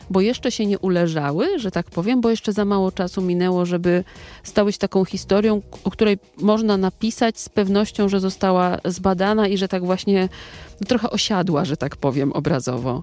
bo jeszcze się nie uleżały, że tak powiem, bo jeszcze za mało czasu minęło, żeby stały się taką historią, o której można napisać z pewnością, że została zbadana i że tak właśnie trochę osiadła, że tak powiem, obrazowo.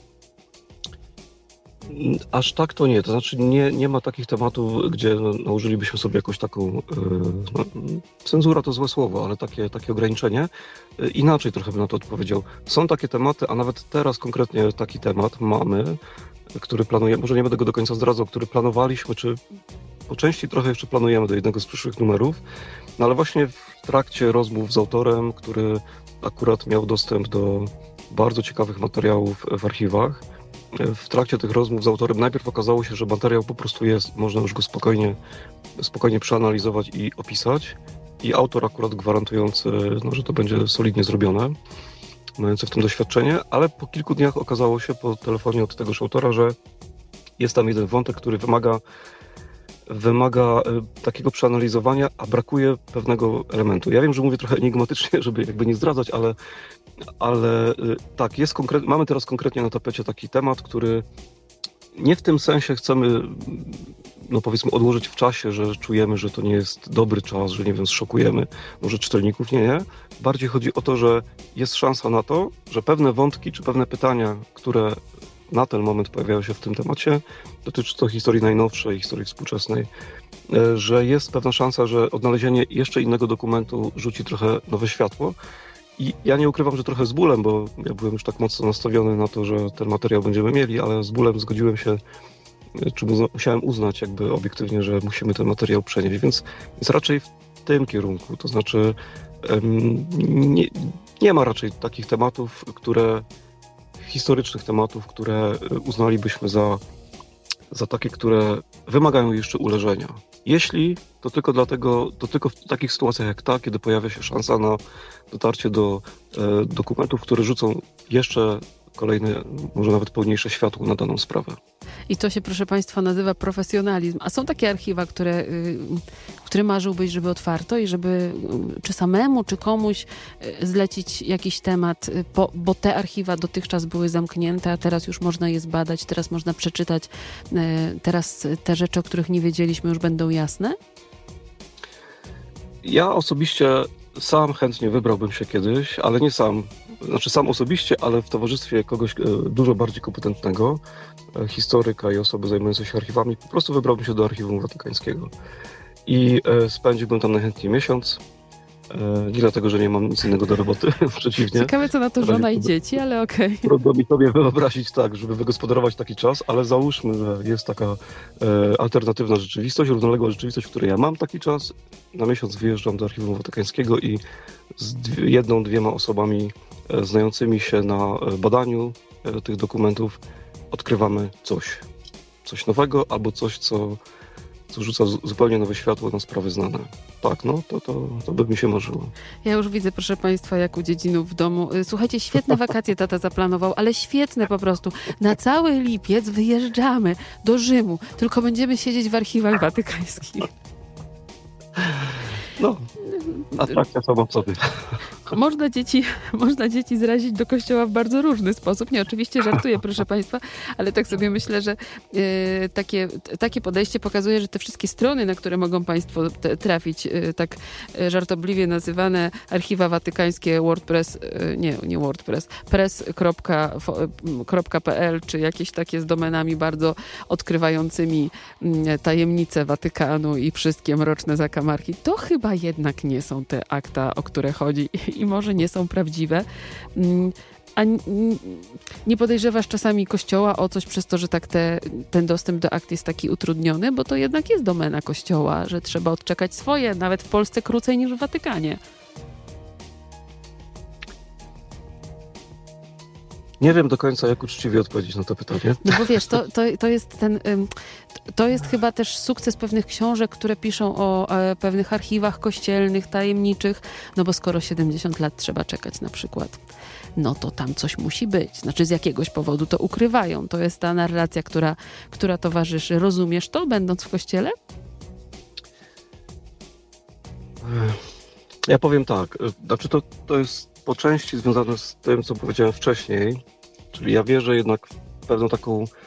Aż tak to nie. To znaczy nie ma takich tematów, gdzie nałożylibyśmy sobie jakąś taką... cenzura to złe słowo, ale takie ograniczenie. Inaczej trochę bym na to odpowiedział. Są takie tematy, a nawet teraz konkretnie taki temat mamy, który planujemy, może nie będę go do końca zdradzał, który planowaliśmy, czy po części trochę jeszcze planujemy do jednego z przyszłych numerów, no ale właśnie w trakcie rozmów z autorem, który akurat miał dostęp do bardzo ciekawych materiałów w archiwach, w trakcie tych rozmów z autorem najpierw okazało się, że materiał po prostu jest, można już go spokojnie przeanalizować i opisać. I autor akurat gwarantujący, że to będzie solidnie zrobione, mający w tym doświadczenie, ale po kilku dniach okazało się po telefonie od tegoż autora, że jest tam jeden wątek, który wymaga takiego przeanalizowania, a brakuje pewnego elementu. Ja wiem, że mówię trochę enigmatycznie, żeby jakby nie zdradzać, ale tak, mamy teraz konkretnie na tapecie taki temat, który nie w tym sensie chcemy, powiedzmy, odłożyć w czasie, że czujemy, że to nie jest dobry czas, że nie wiem, zszokujemy może czytelników, nie. Bardziej chodzi o to, że jest szansa na to, że pewne wątki czy pewne pytania, które na ten moment pojawiają się w tym temacie, dotyczy to historii najnowszej, historii współczesnej, że jest pewna szansa, że odnalezienie jeszcze innego dokumentu rzuci trochę nowe światło. I ja nie ukrywam, że trochę z bólem, bo ja byłem już tak mocno nastawiony na to, że ten materiał będziemy mieli, ale z bólem zgodziłem się, czy musiałem uznać jakby obiektywnie, że musimy ten materiał przenieść, więc raczej w tym kierunku, to znaczy nie ma raczej takich tematów, historycznych tematów, które uznalibyśmy za takie, które wymagają jeszcze uleżenia. Jeśli, to tylko w takich sytuacjach jak ta, kiedy pojawia się szansa na dotarcie do dokumentów, które rzucą jeszcze kolejne, może nawet pełniejsze światło na daną sprawę. I to się, proszę Państwa, nazywa profesjonalizm. A są takie archiwa, które marzyłbyś, żeby otwarto i żeby czy samemu, czy komuś zlecić jakiś temat, bo te archiwa dotychczas były zamknięte, a teraz już można je zbadać, teraz można przeczytać, teraz te rzeczy, o których nie wiedzieliśmy, już będą jasne? Ja osobiście sam chętnie wybrałbym się kiedyś, ale nie sam. Znaczy sam osobiście, ale w towarzystwie kogoś dużo bardziej kompetentnego, historyka i osoby zajmującej się archiwami, po prostu wybrałbym się do Archiwum Watykańskiego. I spędziłbym tam najchętniej miesiąc. Nie dlatego, że nie mam nic innego do roboty, przeciwnie. Ciekawe, co na to żona i dzieci, ale okej. Trudno mi sobie wyobrazić tak, żeby wygospodarować taki czas, ale załóżmy, że jest taka alternatywna rzeczywistość, równoległa rzeczywistość, w której ja mam taki czas. Na miesiąc wyjeżdżam do Archiwum Watykańskiego i z jedną, 2 osobami znającymi się na badaniu tych dokumentów odkrywamy coś nowego albo coś, co rzuca zupełnie nowe światło na sprawy znane. Tak, to by mi się marzyło. Ja już widzę, proszę Państwa, jak u dziedzinów w domu. Słuchajcie, świetne wakacje tata zaplanował, ale świetne po prostu. Na cały lipiec wyjeżdżamy do Rzymu, tylko będziemy siedzieć w archiwach watykańskich. Atrakcja sama w sobie. Można dzieci zrazić do kościoła w bardzo różny sposób. Nie, oczywiście żartuję, proszę Państwa, ale tak sobie myślę, że takie podejście pokazuje, że te wszystkie strony, na które mogą Państwo trafić, tak żartobliwie nazywane archiwa watykańskie, WordPress, nie WordPress, press.pl, czy jakieś takie z domenami bardzo odkrywającymi tajemnice Watykanu i wszystkie mroczne zakamarki, to chyba jednak nie są te akta, o które chodzi i może nie są prawdziwe. A nie podejrzewasz czasami Kościoła o coś przez to, że tak ten dostęp do akt jest taki utrudniony, bo to jednak jest domena Kościoła, że trzeba odczekać swoje, nawet w Polsce krócej niż w Watykanie. Nie wiem do końca, jak uczciwie odpowiedzieć na to pytanie. No bo wiesz, to jest chyba też sukces pewnych książek, które piszą o pewnych archiwach kościelnych, tajemniczych, no bo skoro 70 lat trzeba czekać na przykład, no to tam coś musi być. Znaczy z jakiegoś powodu to ukrywają. To jest ta narracja, która towarzyszy. Rozumiesz to, będąc w kościele? Ja powiem tak, znaczy to jest po części związane z tym, co powiedziałem wcześniej, czyli ja wierzę jednak w pewną taką